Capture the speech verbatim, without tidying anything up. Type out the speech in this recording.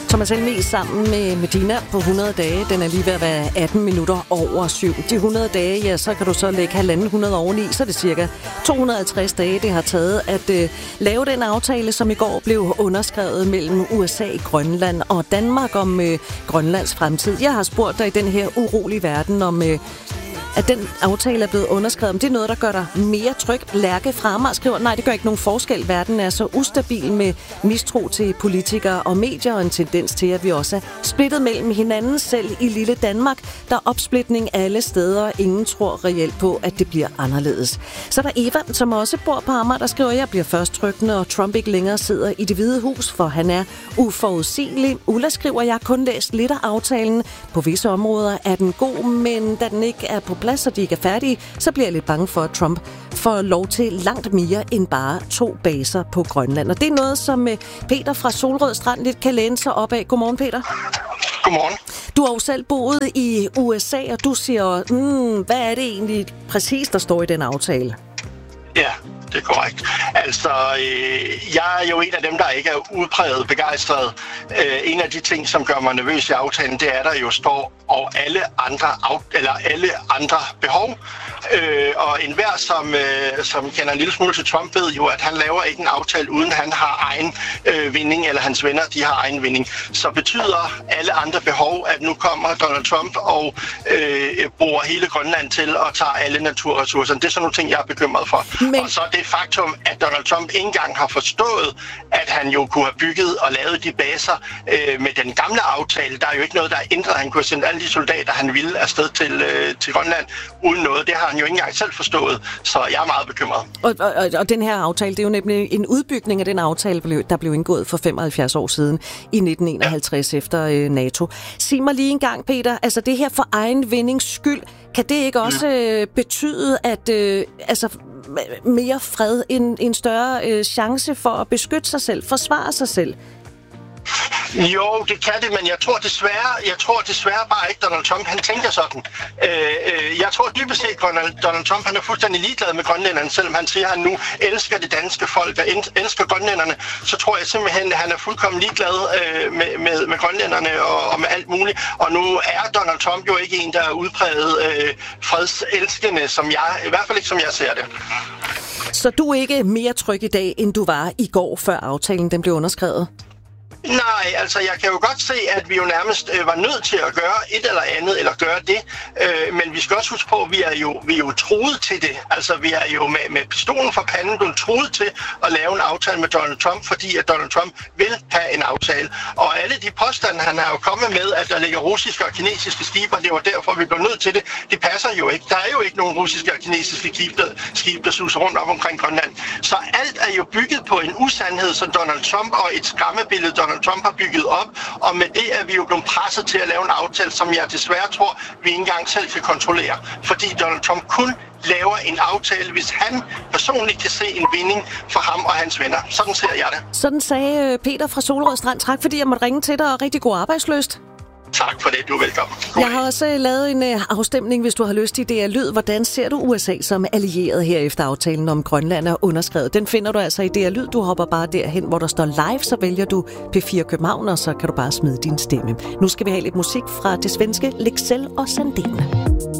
Thomas Helmig sammen med Medina på hundrede dage. Den er lige ved at være atten minutter over syv. De hundrede dage, ja, så kan du så lægge halvanden hundrede oveni, så er det cirka to hundrede og halvtreds dage, det har taget at øh, lave den aftale, som i går blev underskrevet mellem U S A, Grønland og Danmark om øh, Grønlands fremtid. Jeg har spurgt dig i den her urolige verden om... Øh, at den aftale er blevet underskrevet. Om det er noget, der gør dig mere tryg. Lærke fra Amager skriver, nej, det gør ikke nogen forskel. Verden er så ustabil med mistro til politikere og medier, og en tendens til, at vi også er splittet mellem hinanden selv i lille Danmark. Der er opsplitning alle steder. Ingen tror reelt på, at det bliver anderledes. Så er der Eva, som også bor på Amager, der skriver, jeg bliver først tryg, når Trump ikke længere sidder i Det Hvide Hus, for han er uforudsigelig. Ulla skriver, jeg har kun læst lidt af aftalen. På visse områder er den god, men da den ikke er på plads, så de ikke er færdige, så bliver jeg lidt bange for, at Trump får lov til langt mere end bare to baser på Grønland. Og det er noget, som Peter fra Solrød Strand lidt kan læne sig op af. Godmorgen, Peter. Godmorgen. Du har jo selv boet i U S A, og du siger, mm, hvad er det egentlig præcis, der står i den aftale? Ja, det er korrekt. Altså, øh, jeg er jo en af dem, der ikke er udpræget begejstret. Øh, en af de ting, som gør mig nervøs i aftalen, det er, der jo står og alle andre, eller alle andre behov. Øh, og enhver, som, øh, som kender en lille smule til Trump, ved jo, at han laver ikke en aftale, uden han har egen øh, vinding, eller hans venner, de har egen vinding. Så betyder alle andre behov, at nu kommer Donald Trump og øh, bruger hele Grønland til og tager alle naturressourcerne. Det er sådan nogle ting, jeg er bekymret for. Men... Og så det faktum, at Donald Trump ikke engang har forstået, at han jo kunne have bygget og lavet de baser øh, med den gamle aftale. Der er jo ikke noget, der er ændret. Han kunne have sendt alle de soldater, han ville afsted til, øh, til Grønland uden noget. Det har han jo ikke engang selv forstået, så jeg er meget bekymret. Og, og, og den her aftale, det er jo nemlig en udbygning af den aftale, der blev indgået for femoghalvfjerds år siden i nitten enoghalvtreds ja. efter øh, NATO. Sig mig lige en gang, Peter, altså det her for egen vindings skyld, kan det ikke også øh, betyde, at øh, altså mere fred, en, en større øh, chance for at beskytte sig selv, forsvare sig selv? Jo, det kan det, men jeg tror desværre, jeg tror desværre bare ikke, Donald Trump, han tænker sådan. Øh, øh, jeg tror dybest set, Donald, Donald Trump, han er fuldstændig ligeglad med grønlænderne, selvom han siger, at han nu elsker det danske folk og elsker grønlænderne, så tror jeg simpelthen, at han er fuldkommen ligeglad øh, med, med, med grønlænderne og, og med alt muligt. Og nu er Donald Trump jo ikke en, der er udpræget øh, fredselskende, som jeg, i hvert fald ikke som jeg ser det. Så du er ikke mere tryg i dag, end du var i går, før aftalen den blev underskrevet? Nej, altså jeg kan jo godt se, at vi jo nærmest øh, var nødt til at gøre et eller andet, eller gøre det. Øh, men vi skal også huske på, at vi er jo, vi er jo truet til det. Altså vi er jo med, med pistolen for panden blevet truet til at lave en aftale med Donald Trump, fordi at Donald Trump vil have en aftale. Og alle de påstande, han har jo kommet med, at der ligger russiske og kinesiske skibe, og det var derfor, vi blev nødt til det, det passer jo ikke. Der er jo ikke nogen russiske og kinesiske skibe, der, skibe, der suser rundt op omkring Grønland. Så alt er jo bygget på en usandhed, som Donald Trump og et skræmmebillede, Donald Trump har bygget op, og med det er vi jo blevet presset til at lave en aftale, som jeg desværre tror, vi ikke engang selv kan kontrollere. Fordi Donald Trump kun laver en aftale, hvis han personligt kan se en vinding for ham og hans venner. Sådan ser jeg det. Sådan sagde Peter fra Solrød Strand. Tak fordi jeg måtte ringe til dig, og rigtig god arbejdslyst. Tak for det, du er velkommen. God jeg har også lavet en uh, afstemning, hvis du har lyst til det er lyd. Hvordan ser du U S A som allieret her efter aftalen om Grønland er underskrevet? Den finder du altså i det er lyd. Du hopper bare derhen, hvor der står live, så vælger du P fire København, og så kan du bare smide din stemme. Nu skal vi have lidt musik fra det svenske Lexell og Sandene.